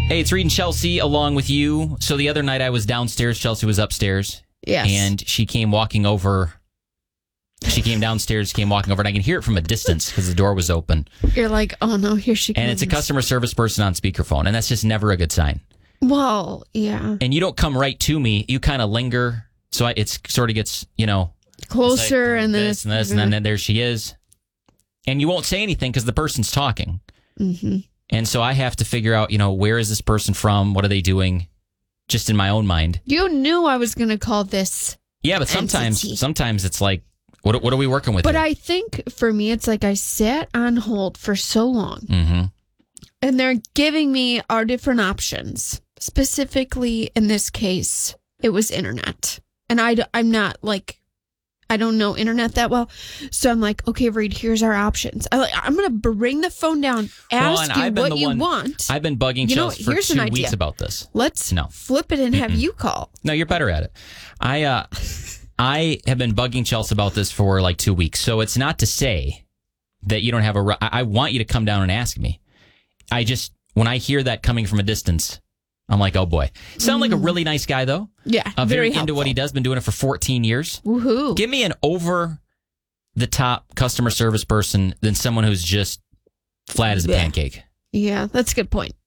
Hey, it's Reed and Chelsea along with you. So the other night I was downstairs. Chelsea was upstairs. Yes. And she came walking over. She came downstairs, came walking over, and I can hear it from a distance because the door was open. You're like, oh no, here she comes. And it's a customer service person on speakerphone, and that's just never a good sign. Well, yeah. And you don't come right to me. You kind of linger. So it sort of gets, closer, like, and then this and this, and then there she is. And you won't say anything because the person's talking. Mm-hmm. And so I have to figure out, where is this person from? What are they doing? Just in my own mind. You knew I was going to call this. Yeah, but sometimes it's like, what are we working with? But here? I think for me, it's like I sat on hold for so long. Mm-hmm. And they're giving me our different options. Specifically, in this case, it was internet. And I'm not like, I don't know internet that well. So I'm like, okay, Reed, here's our options. I'm going to bring the phone down, ask you what you want. I've been bugging Chelsea for 2 weeks about this. Let's flip it and have you call. No, you're better at it. I have been bugging Chelsea about this for like 2 weeks. So it's not to say that you don't have I want you to come down and ask me. When I hear that coming from a distance, I'm like, oh boy. Sound like a really nice guy, though. Yeah, very helpful. into what he does. Been doing it for 14 years. Woohoo. Give me an over-the-top customer service person than someone who's just flat as a pancake. Yeah, that's a good point.